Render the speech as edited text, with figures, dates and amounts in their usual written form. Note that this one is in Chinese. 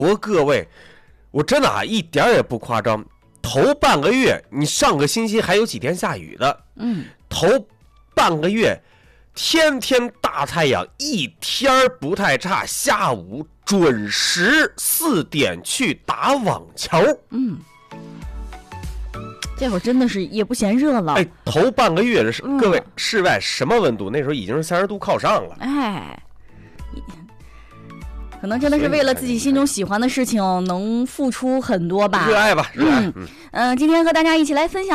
各位，我真的啊，一点也不夸张。头半个月，你上个星期还有几天下雨的，头半个月，天天大太阳，一天不太差，下午准时4点去打网球。 这会儿真的是也不嫌热了。 头半个月的各位，室外什么温度？那时候已经是30度靠上了。 可能真的是为了自己心中喜欢的事情，能付出很多吧。 热爱吧，热爱。 今天和大家一起来分享。